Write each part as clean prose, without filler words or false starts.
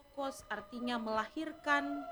Theotokos artinya melahirkan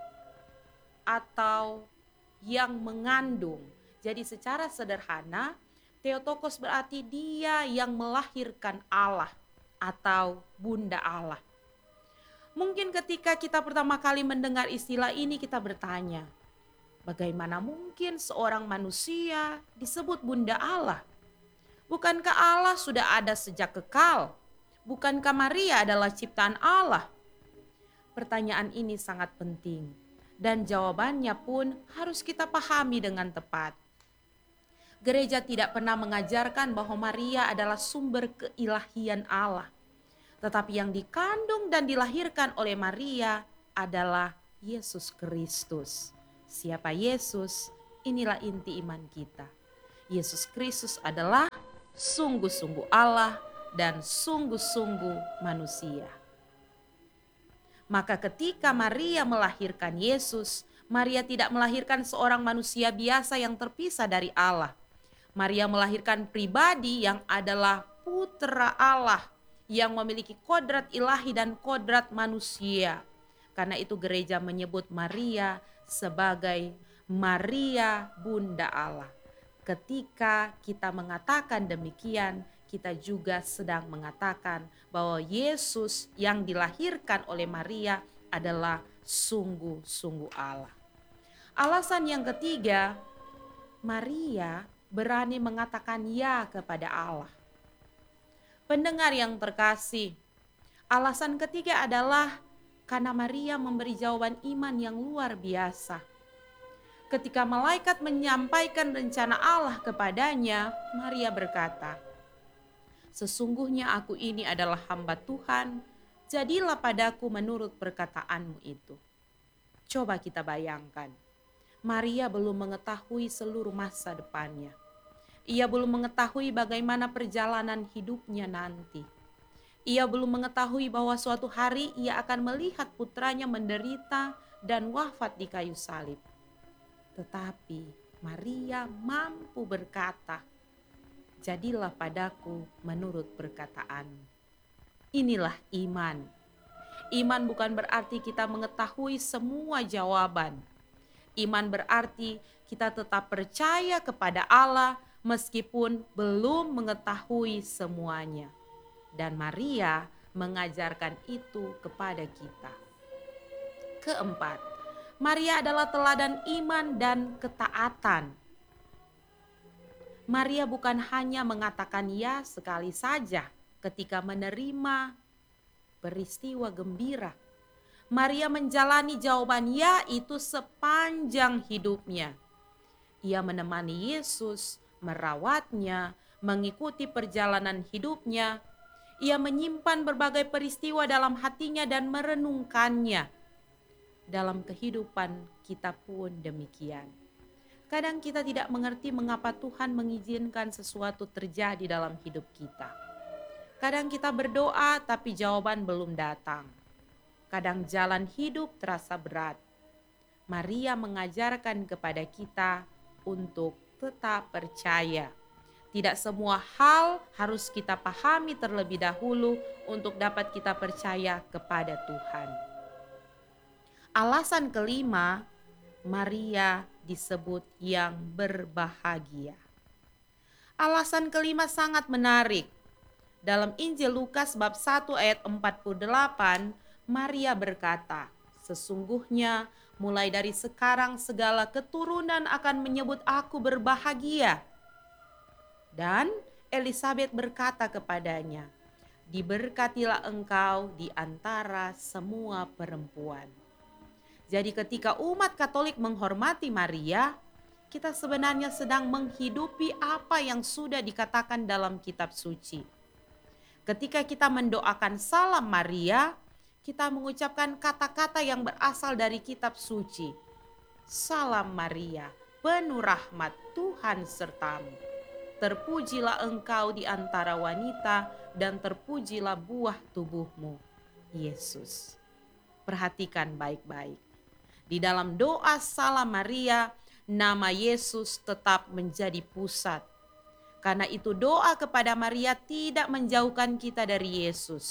atau yang mengandung. Jadi secara sederhana, Theotokos berarti dia yang melahirkan Allah atau Bunda Allah. Mungkin ketika kita pertama kali mendengar istilah ini kita bertanya, bagaimana mungkin seorang manusia disebut Bunda Allah? Bukankah Allah sudah ada sejak kekal? Bukankah Maria adalah ciptaan Allah? Pertanyaan ini sangat penting dan jawabannya pun harus kita pahami dengan tepat. Gereja tidak pernah mengajarkan bahwa Maria adalah sumber keilahian Allah. Tetapi yang dikandung dan dilahirkan oleh Maria adalah Yesus Kristus. Siapa Yesus? Inilah inti iman kita. Yesus Kristus adalah sungguh-sungguh Allah dan sungguh-sungguh manusia. Maka ketika Maria melahirkan Yesus, Maria tidak melahirkan seorang manusia biasa yang terpisah dari Allah. Maria melahirkan pribadi yang adalah putra Allah yang memiliki kodrat ilahi dan kodrat manusia. Karena itu gereja menyebut Maria sebagai Maria Bunda Allah. Ketika kita mengatakan demikian, kita juga sedang mengatakan bahwa Yesus yang dilahirkan oleh Maria adalah sungguh-sungguh Allah. Alasan yang ketiga, Maria berani mengatakan ya kepada Allah. Pendengar yang terkasih, alasan ketiga adalah karena Maria memberi jawaban iman yang luar biasa. Ketika malaikat menyampaikan rencana Allah kepadanya, Maria berkata, "Sesungguhnya aku ini adalah hamba Tuhan, jadilah padaku menurut perkataanmu itu." Coba kita bayangkan, Maria belum mengetahui seluruh masa depannya. Ia belum mengetahui bagaimana perjalanan hidupnya nanti. Ia belum mengetahui bahwa suatu hari ia akan melihat putranya menderita dan wafat di kayu salib. Tetapi Maria mampu berkata, "Jadilah padaku menurut perkataanmu." Inilah iman. Iman bukan berarti kita mengetahui semua jawaban. Iman berarti kita tetap percaya kepada Allah meskipun belum mengetahui semuanya. Dan Maria mengajarkan itu kepada kita. Keempat, Maria adalah teladan iman dan ketaatan. Maria bukan hanya mengatakan ya sekali saja ketika menerima peristiwa gembira. Maria menjalani jawaban ya itu sepanjang hidupnya. Ia menemani Yesus, merawatnya, mengikuti perjalanan hidupnya. Ia menyimpan berbagai peristiwa dalam hatinya dan merenungkannya. Dalam kehidupan kita pun demikian. Kadang kita tidak mengerti mengapa Tuhan mengizinkan sesuatu terjadi dalam hidup kita. Kadang kita berdoa tapi jawaban belum datang. Kadang jalan hidup terasa berat. Maria mengajarkan kepada kita untuk tetap percaya. Tidak semua hal harus kita pahami terlebih dahulu untuk dapat kita percaya kepada Tuhan. Alasan kelima, Maria disebut yang berbahagia. Alasan kelima sangat menarik. Dalam Injil Lukas bab 1 ayat 48, Maria berkata, "Sesungguhnya mulai dari sekarang segala keturunan akan menyebut aku berbahagia." Dan Elisabet berkata kepadanya, "Diberkatilah engkau di antara semua perempuan." Jadi ketika umat Katolik menghormati Maria, kita sebenarnya sedang menghidupi apa yang sudah dikatakan dalam kitab suci. Ketika kita mendoakan salam Maria, kita mengucapkan kata-kata yang berasal dari kitab suci. Salam Maria, penuh rahmat, Tuhan sertamu. Terpujilah engkau di antara wanita dan terpujilah buah tubuhmu, Yesus. Perhatikan baik-baik. Di dalam doa salam Maria, nama Yesus tetap menjadi pusat. Karena itu doa kepada Maria tidak menjauhkan kita dari Yesus.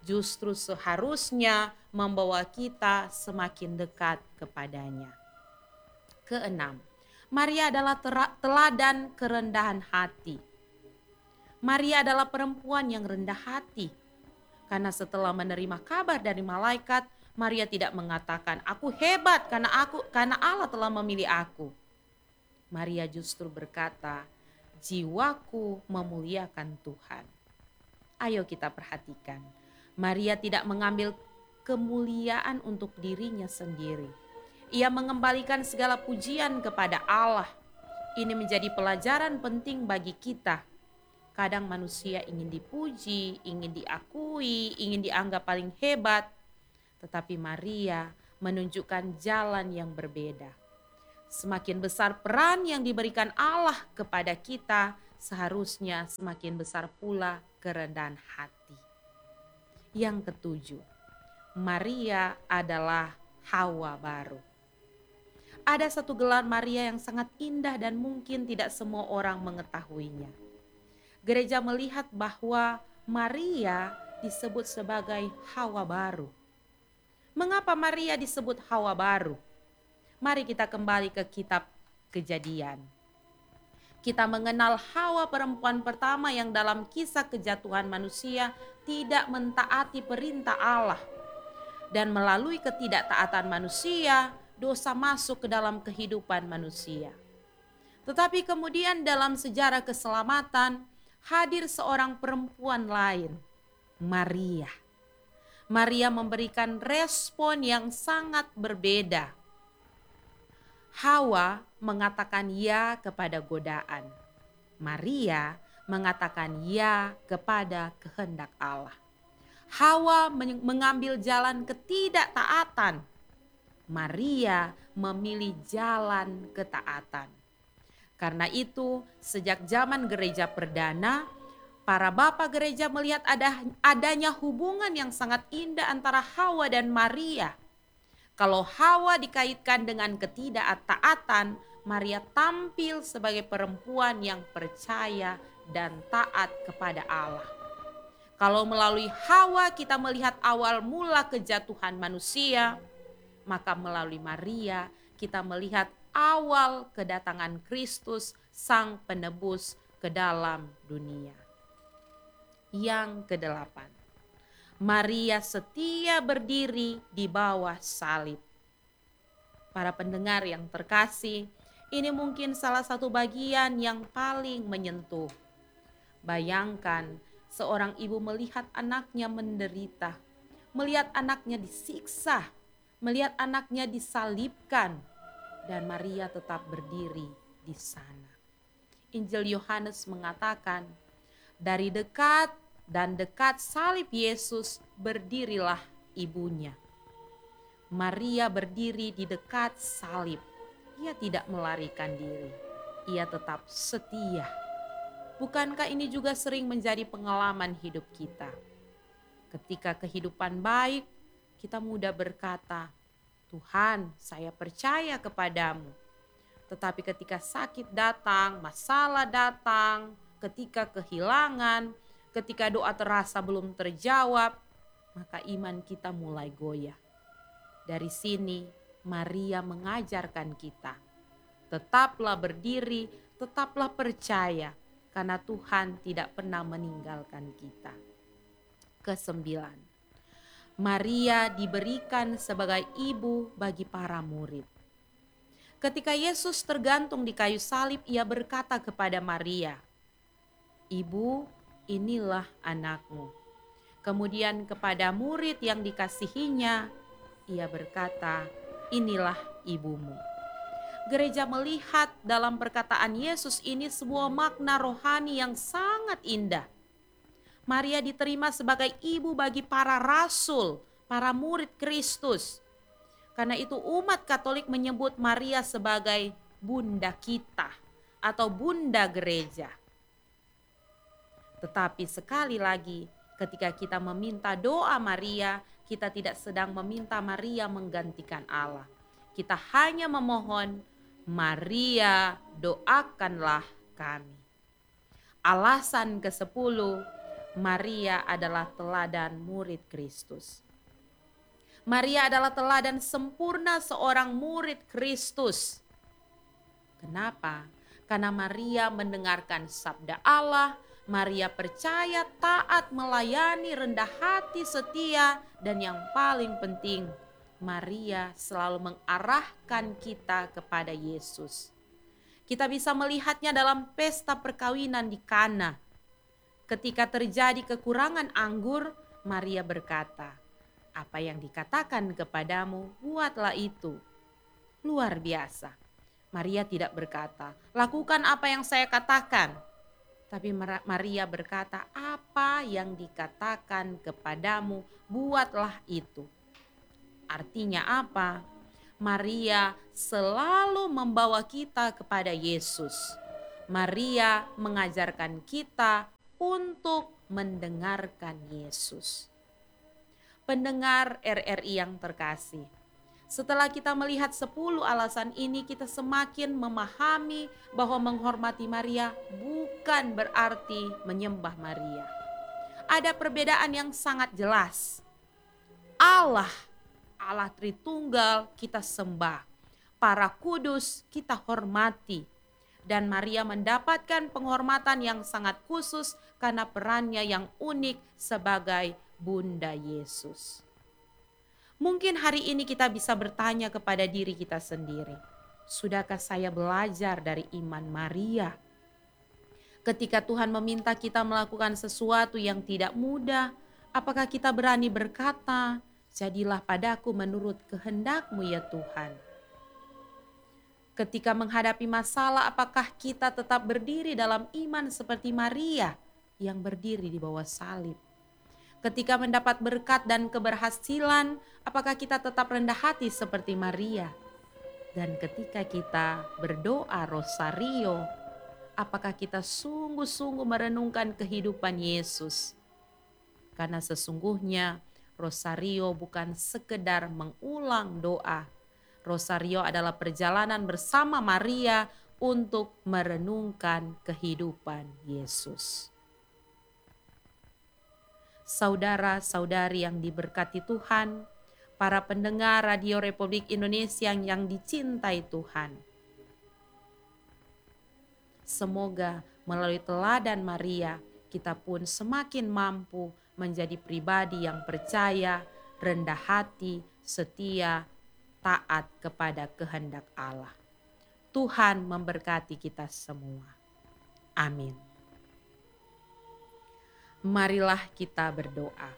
justru seharusnya membawa kita semakin dekat kepadanya. Keenam, Maria adalah teladan kerendahan hati. Maria adalah perempuan yang rendah hati. Karena setelah menerima kabar dari malaikat, Maria tidak mengatakan, "Aku hebat karena Allah telah memilih aku." Maria justru berkata, "Jiwaku memuliakan Tuhan." Ayo kita perhatikan. Maria tidak mengambil kemuliaan untuk dirinya sendiri. Ia mengembalikan segala pujian kepada Allah. Ini menjadi pelajaran penting bagi kita. Kadang manusia ingin dipuji, ingin diakui, ingin dianggap paling hebat. Tetapi Maria menunjukkan jalan yang berbeda. Semakin besar peran yang diberikan Allah kepada kita, seharusnya semakin besar pula kerendahan hati. Yang ketujuh, Maria adalah Hawa baru. Ada satu gelar Maria yang sangat indah dan mungkin tidak semua orang mengetahuinya. Gereja melihat bahwa Maria disebut sebagai Hawa baru. Mengapa Maria disebut Hawa baru? Mari kita kembali ke kitab Kejadian. Kita mengenal Hawa, perempuan pertama yang dalam kisah kejatuhan manusia tidak mentaati perintah Allah. Dan melalui ketidaktaatan manusia, dosa masuk ke dalam kehidupan manusia. Tetapi kemudian dalam sejarah keselamatan, hadir seorang perempuan lain, Maria. Maria memberikan respon yang sangat berbeda. Hawa mengatakan ya kepada godaan. Maria mengatakan ya kepada kehendak Allah. Hawa mengambil jalan ketidaktaatan. Maria memilih jalan ketaatan. Karena itu, sejak zaman gereja perdana, para bapak gereja melihat adanya hubungan yang sangat indah antara Hawa dan Maria. Kalau Hawa dikaitkan dengan ketidaktaatan, Maria tampil sebagai perempuan yang percaya dan taat kepada Allah. Kalau melalui Hawa kita melihat awal mula kejatuhan manusia, maka melalui Maria kita melihat awal kedatangan Kristus, Sang Penebus, ke dalam dunia. Yang kedelapan, Maria setia berdiri di bawah salib. Para pendengar yang terkasih, ini mungkin salah satu bagian yang paling menyentuh. Bayangkan seorang ibu melihat anaknya menderita, melihat anaknya disiksa, melihat anaknya disalibkan, dan Maria tetap berdiri di sana. Injil Yohanes mengatakan, dari dekat salib Yesus berdirilah ibunya. Maria berdiri di dekat salib. Ia tidak melarikan diri. Ia tetap setia. Bukankah ini juga sering menjadi pengalaman hidup kita? Ketika kehidupan baik, kita mudah berkata, "Tuhan, saya percaya kepadamu." Tetapi ketika sakit datang, masalah datang, ketika kehilangan, ketika doa terasa belum terjawab, maka iman kita mulai goyah. Dari sini Maria mengajarkan kita, tetaplah berdiri, tetaplah percaya, karena Tuhan tidak pernah meninggalkan kita. Kesembilan, Maria diberikan sebagai ibu bagi para murid. Ketika Yesus tergantung di kayu salib, ia berkata kepada Maria, "Ibu, inilah anakmu." Kemudian kepada murid yang dikasihinya, ia berkata, "Inilah ibumu." Gereja melihat dalam perkataan Yesus ini sebuah makna rohani yang sangat indah. Maria diterima sebagai ibu bagi para rasul, para murid Kristus. Karena itu umat Katolik menyebut Maria sebagai bunda kita atau bunda gereja. Tetapi sekali lagi, ketika kita meminta doa Maria, kita tidak sedang meminta Maria menggantikan Allah. Kita hanya memohon, "Maria, doakanlah kami." Alasan ke-10, Maria adalah teladan murid Kristus. Maria adalah teladan sempurna seorang murid Kristus. Kenapa? Karena Maria mendengarkan sabda Allah, Maria percaya, taat, melayani, rendah hati, setia, dan yang paling penting, Maria selalu mengarahkan kita kepada Yesus. Kita bisa melihatnya dalam pesta perkawinan di Kana. Ketika terjadi kekurangan anggur, Maria berkata, "Apa yang dikatakan kepadamu, buatlah itu." Luar biasa. Maria tidak berkata, "Lakukan apa yang saya katakan." Tapi Maria berkata, "Apa yang dikatakan kepadamu, buatlah itu." Artinya apa? Maria selalu membawa kita kepada Yesus. Maria mengajarkan kita untuk mendengarkan Yesus. Pendengar RRI yang terkasih, setelah kita melihat 10 alasan ini, kita semakin memahami bahwa menghormati Maria bukan berarti menyembah Maria. Ada perbedaan yang sangat jelas. Allah Tritunggal kita sembah, para kudus kita hormati, dan Maria mendapatkan penghormatan yang sangat khusus karena perannya yang unik sebagai Bunda Yesus. Mungkin hari ini kita bisa bertanya kepada diri kita sendiri, sudahkah saya belajar dari iman Maria? Ketika Tuhan meminta kita melakukan sesuatu yang tidak mudah, apakah kita berani berkata, "Jadilah padaku menurut kehendak-Mu ya Tuhan"? Ketika menghadapi masalah, apakah kita tetap berdiri dalam iman seperti Maria yang berdiri di bawah salib? Ketika mendapat berkat dan keberhasilan, apakah kita tetap rendah hati seperti Maria? Dan ketika kita berdoa rosario, apakah kita sungguh-sungguh merenungkan kehidupan Yesus? Karena sesungguhnya rosario bukan sekedar mengulang doa. Rosario adalah perjalanan bersama Maria untuk merenungkan kehidupan Yesus. Saudara-saudari yang diberkati Tuhan, para pendengar Radio Republik Indonesia yang dicintai Tuhan. Semoga melalui teladan Maria, kita pun semakin mampu menjadi pribadi yang percaya, rendah hati, setia, taat kepada kehendak Allah. Tuhan memberkati kita semua. Amin. Marilah kita berdoa.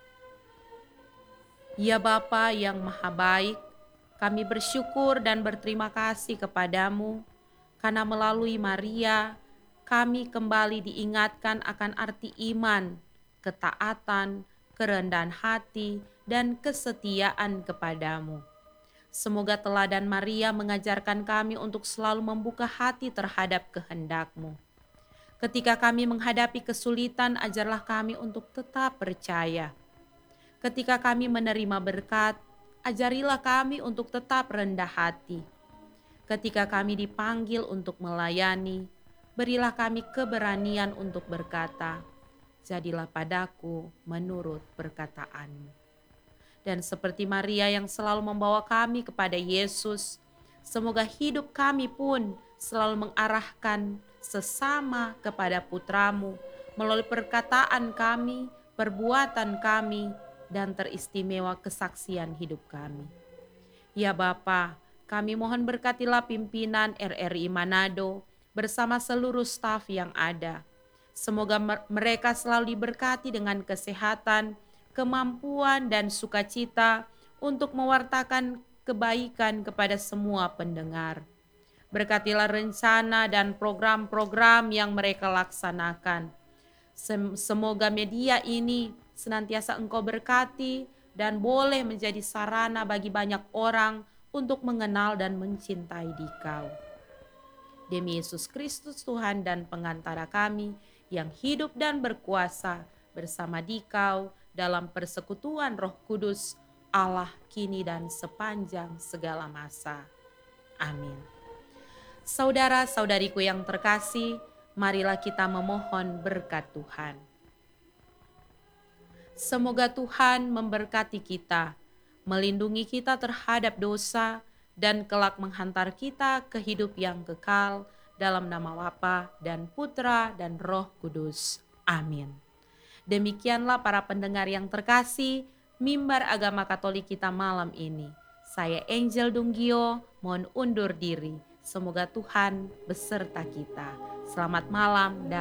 Ya Bapa yang Maha Baik, kami bersyukur dan berterima kasih kepadamu karena melalui Maria kami kembali diingatkan akan arti iman, ketaatan, kerendahan hati, dan kesetiaan kepadamu. Semoga teladan Maria mengajarkan kami untuk selalu membuka hati terhadap kehendak-Mu. Ketika kami menghadapi kesulitan, ajarlah kami untuk tetap percaya. Ketika kami menerima berkat, ajarilah kami untuk tetap rendah hati. Ketika kami dipanggil untuk melayani, berilah kami keberanian untuk berkata, "Jadilah padaku menurut perkataan-Mu." Dan seperti Maria yang selalu membawa kami kepada Yesus, semoga hidup kami pun selalu mengarahkan sesama kepada Putra-Mu melalui perkataan kami, perbuatan kami, dan teristimewa kesaksian hidup kami. Ya Bapa, kami mohon berkatilah pimpinan RRI Manado bersama seluruh staf yang ada. Semoga mereka selalu diberkati dengan kesehatan, kemampuan, dan sukacita untuk mewartakan kebaikan kepada semua pendengar. Berkatilah rencana dan program-program yang mereka laksanakan. Semoga media ini senantiasa Engkau berkati dan boleh menjadi sarana bagi banyak orang untuk mengenal dan mencintai Dikau. Demi Yesus Kristus Tuhan dan pengantara kami yang hidup dan berkuasa bersama Dikau dalam persekutuan Roh Kudus, Allah kini dan sepanjang segala masa. Amin. Saudara-saudariku yang terkasih, marilah kita memohon berkat Tuhan. Semoga Tuhan memberkati kita, melindungi kita terhadap dosa, dan kelak menghantar kita ke hidup yang kekal dalam nama Bapa dan Putra dan Roh Kudus. Amin. Demikianlah para pendengar yang terkasih, mimbar agama Katolik kita malam ini. Saya Angel Dunggio, mohon undur diri. Semoga Tuhan beserta kita. Selamat malam dan